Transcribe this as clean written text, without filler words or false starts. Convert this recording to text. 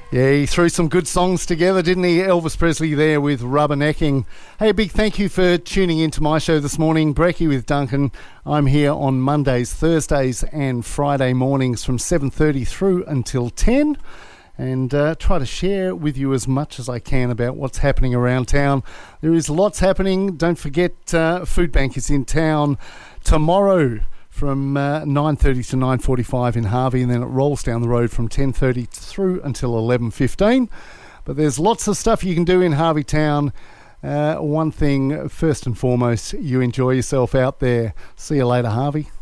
Yeah, he threw some good songs together, didn't he? Elvis Presley there with Rubbernecking. Hey, a big thank you for tuning into my show this morning. Brekkie with Duncan. I'm here on Mondays, Thursdays and Friday mornings from 7:30 through until 10. And try to share with you as much as I can about what's happening around town. There is lots happening. Don't forget, Food Bank is in town tomorrow from 9:30 to 9:45 in Harvey, and then it rolls down the road from 10:30 through until 11:15. But there's lots of stuff you can do in Harvey Town. One thing, first and foremost, you enjoy yourself out there. See you later, Harvey.